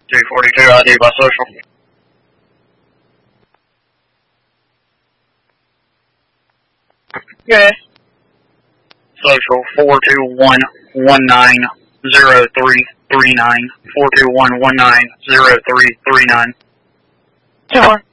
242 ID by social. Yes. Social 421190339. 421190339. 10-4.